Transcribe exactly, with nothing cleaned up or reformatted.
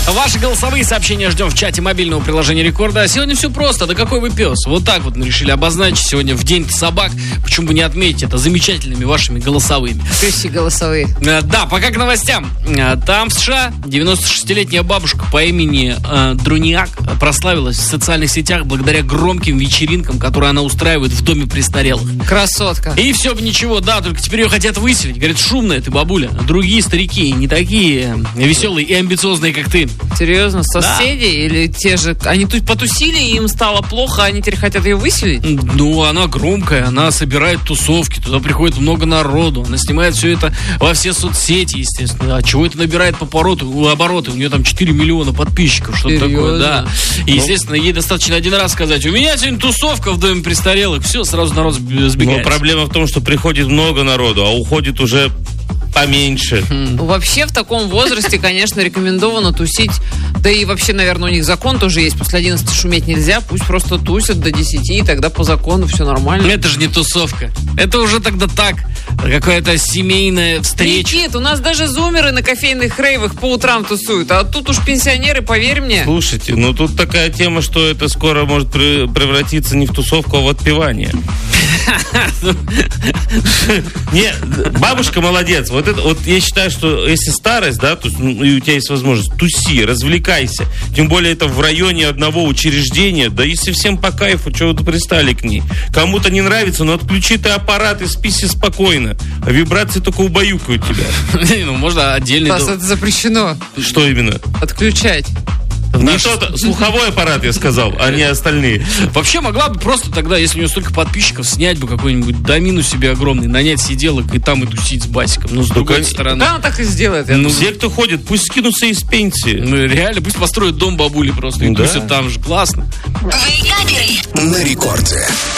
Ваши голосовые сообщения ждем в чате мобильного приложения Рекорда. А сегодня все просто. Да какой вы пес? Вот так вот мы решили обозначить сегодня в День собак. Почему бы не отметить это замечательными вашими голосовыми? Пёси голосовые. Да, пока к новостям. Там в США девяносто шестилетняя бабушка по имени э, Друниак прославилась в социальных сетях благодаря громким вечеринкам, которые она устраивает в доме престарелых. Красотка. И все бы ничего, да, только теперь ее хотят выселить. Говорят, шумная ты, бабуля. Другие старики не такие веселые и амбициозные, как ты. Серьезно, соседи да. Или те же... Они тут потусили, и им стало плохо, а они теперь хотят ее выселить? Ну, она громкая, она собирает тусовки, туда приходит много народу, она снимает все это во все соцсети, естественно. А чего это набирает по пороту, обороты? У нее там четыре миллиона подписчиков, что-то Серьезно? такое, да. И, естественно, ей достаточно один раз сказать: у меня сегодня тусовка в доме престарелых, все, сразу народ сбегает. Но проблема в том, что приходит много народу, а уходит уже поменьше. Вообще в таком возрасте, конечно, рекомендовано тусить. Да и вообще, наверное, у них закон тоже есть. После одиннадцати шуметь нельзя. Пусть просто тусят до десяти, и тогда по закону все нормально. Это же не тусовка. Это уже тогда так. Какая-то семейная встреча. Никит, у нас даже зумеры на кофейных рейвах по утрам тусуют. А тут уж пенсионеры, поверь мне. Слушайте, ну тут такая тема, что это скоро может превратиться не в тусовку, а в отпевание. Не, бабушка молодец. Вот это, вот я считаю, что если старость, да, то, ну, и у тебя есть возможность, туси, развлекайся. Тем более это в районе одного учреждения. Да если всем по кайфу, чего вы пристали к ней. Кому-то не нравится, но отключи ты аппарат и спи себе спокойно. А вибрации только убаюкают тебя. Ну, можно отдельный... Стас, это запрещено. Что именно? Отключать. Не тот слуховой аппарат, я сказал, а не остальные. Вообще могла бы просто тогда, если у нее столько подписчиков, снять бы какой-нибудь домину себе огромный, нанять сиделок и там и тусить с басиком. Ну, с другой стороны. Да, она так и сделает. Ну, все, кто ходит, пусть скинутся из пенсии. Ну, реально, пусть построят дом бабули просто и да. тусят там же. Классно. На рекорде.